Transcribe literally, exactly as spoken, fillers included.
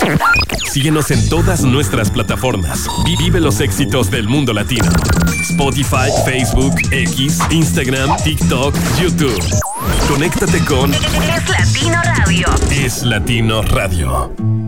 Síguenos en todas nuestras plataformas. Vive los éxitos del mundo latino. Spotify, Facebook, X, Instagram, TikTok, YouTube. Conéctate con Es Latino Radio. Es Latino Radio.